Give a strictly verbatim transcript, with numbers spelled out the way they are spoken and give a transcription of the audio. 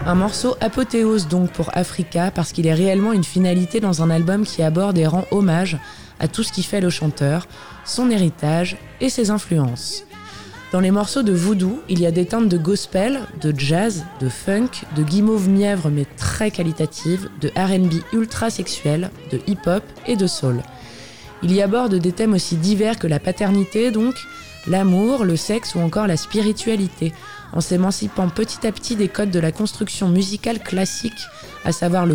Un morceau apothéose donc pour Africa parce qu'il est réellement une finalité dans un album qui aborde et rend hommage à tout ce qui fait le chanteur, son héritage et ses influences. Dans les morceaux de Voodoo, il y a des teintes de gospel, de jazz, de funk, de guimauve mièvre mais très qualitative, de R and B ultra sexuel, de hip-hop et de soul. Il y aborde des thèmes aussi divers que la paternité donc, l'amour, le sexe ou encore la spiritualité, en s'émancipant petit à petit des codes de la construction musicale classique, à savoir le